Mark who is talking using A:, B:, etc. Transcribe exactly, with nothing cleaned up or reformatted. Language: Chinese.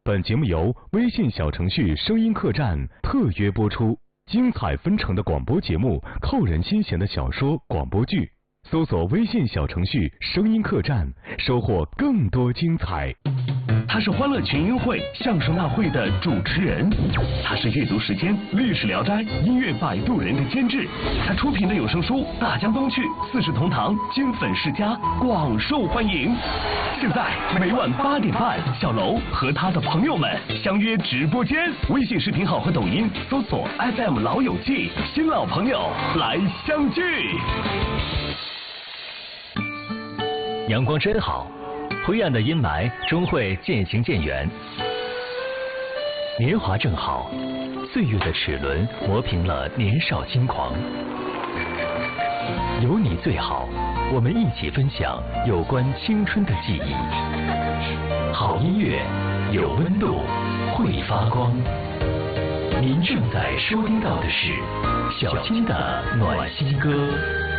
A: 本节目由微信小程序声音客栈特约播出，精彩纷呈的广播节目，扣人心弦的小说广播剧，搜索微信小程序声音客栈，收获更多精彩。
B: 他是欢乐群英会相声大会的主持人，他是阅读时间历史聊斋音乐摆渡人的监制，他出品的有声书《大江东去》《四世同堂》金粉世家广受欢迎。现在每晚八点半，小楼和他的朋友们相约直播间，微信视频号和抖音搜索 F M 老友记，新老朋友来相聚。
C: 阳光真好，灰暗的阴霾终会渐行渐远。年华正好，岁月的齿轮磨平了年少轻狂。有你最好，我们一起分享有关青春的记忆。好音乐，有温度，会发光。您正在收听到的是小青的暖心歌。